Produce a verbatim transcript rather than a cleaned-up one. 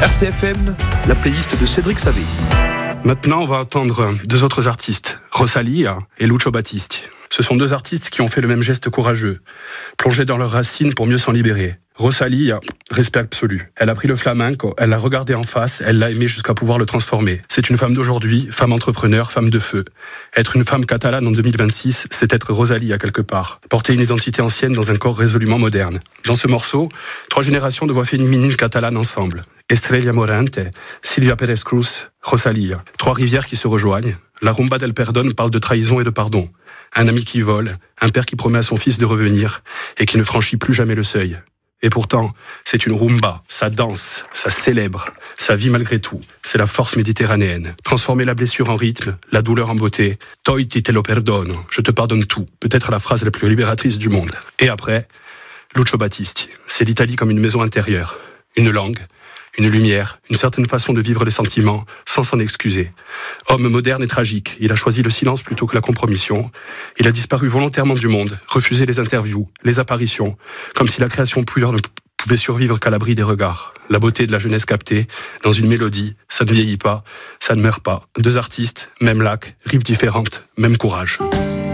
R C F M, la playlist de Cédric Savé. Maintenant, on va entendre deux autres artistes, Rosalía et Lucio Battisti. Ce sont deux artistes qui ont fait le même geste courageux, plongés dans leurs racines pour mieux s'en libérer. Rosalía, respect absolu. Elle a pris le flamenco, elle l'a regardé en face, elle l'a aimé jusqu'à pouvoir le transformer. C'est une femme d'aujourd'hui, femme entrepreneur, femme de feu. Être une femme catalane en deux mille vingt-six, c'est être Rosalía quelque part. Porter une identité ancienne dans un corps résolument moderne. Dans ce morceau, trois générations de voix féminines catalanes ensemble. Estrella Morente, Silvia Pérez Cruz, Rosalía. Trois rivières qui se rejoignent. La rumba del perdón parle de trahison et de pardon. Un ami qui vole, un père qui promet à son fils de revenir et qui ne franchit plus jamais le seuil. Et pourtant, c'est une rumba, ça danse, ça célèbre, ça vit malgré tout. C'est la force méditerranéenne. Transformer la blessure en rythme, la douleur en beauté. Toi ti te lo perdono, je te pardonne tout. Peut-être la phrase la plus libératrice du monde. Et après, Lucio Battisti. C'est l'Italie comme une maison intérieure. Une langue, une lumière, une certaine façon de vivre les sentiments, sans s'en excuser. Homme moderne et tragique, il a choisi le silence plutôt que la compromission. Il a disparu volontairement du monde, refusé les interviews, les apparitions, comme si la création pure ne pouvait survivre qu'à l'abri des regards. La beauté de la jeunesse captée, dans une mélodie, ça ne vieillit pas, ça ne meurt pas. Deux artistes, même lac, rives différentes, même courage.